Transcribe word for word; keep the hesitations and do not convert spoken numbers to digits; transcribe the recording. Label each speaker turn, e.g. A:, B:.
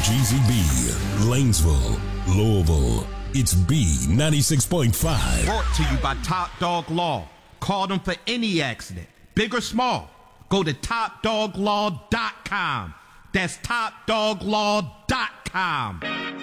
A: G Z B, Lanesville, Louisville. It's B ninety-six point five.
B: Brought to you by Top Dog Law. Call them for any accident, big or small. Go to top dog law dot com. That's top dog law dot com.